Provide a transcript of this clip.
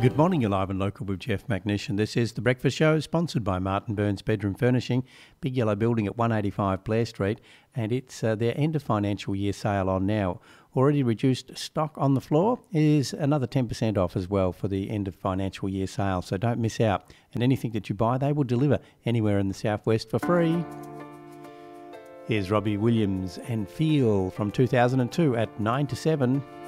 Good morning, you're live and local with Jeff McNish. This is The Breakfast Show, sponsored by Martin Burns Bedroom Furnishing, Big Yellow Building at 185 Blair Street, and it's their end of financial year sale on now. Already reduced stock on the floor is another 10% off as well for the end of financial year sale, so don't miss out. And anything that you buy, they will deliver anywhere in the southwest for free. Here's Robbie Williams and Feel from 2002 at 9 to 7.